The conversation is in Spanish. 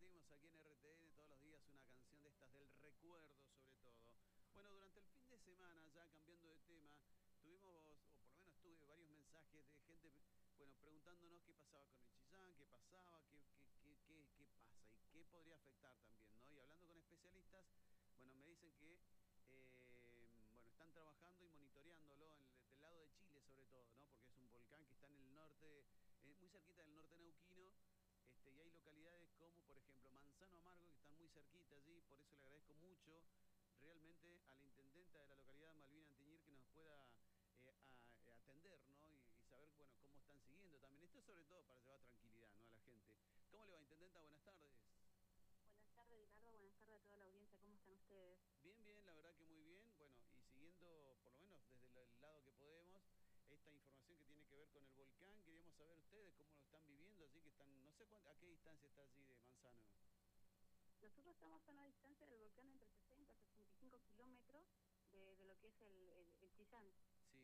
compartimos aquí en RTN todos los días una canción de estas del recuerdo sobre todo. Bueno, durante el fin de semana, ya cambiando de tema, tuvimos, o por lo menos tuve varios mensajes de gente, bueno, preguntándonos qué pasaba con el Chillán, qué pasaba, qué pasa y qué podría afectar también, ¿no? Y hablando con especialistas, bueno, me dicen que bueno, están trabajando y monitoreándolo del lado de Chile sobre todo, ¿no? Porque es un volcán que está en el norte, muy cerquita del norte neuquino. Y hay localidades como, por ejemplo, Manzano Amargo, que están muy cerquita allí, por eso le agradezco mucho realmente a la intendenta de la localidad, Malvina Antiñir, que nos pueda atender, ¿no? Y saber, bueno, cómo están siguiendo también. Esto es sobre todo para llevar tranquilidad, ¿no? A la gente. ¿Cómo le va, intendenta? Buenas tardes. Buenas tardes, Ricardo. Buenas tardes a toda la audiencia. ¿Cómo están ustedes? Bien, bien, la verdad que muy bien. Bueno, y siguiendo, por lo menos desde el lado que podemos, esta información que tiene que ver con el volcán, queríamos saber ustedes cómo lo están viviendo, así que están, no sé a qué distancia está allí de Manzano. Nosotros estamos a una distancia del volcán entre 60 y 65 kilómetros de lo que es el Chillán. Sí.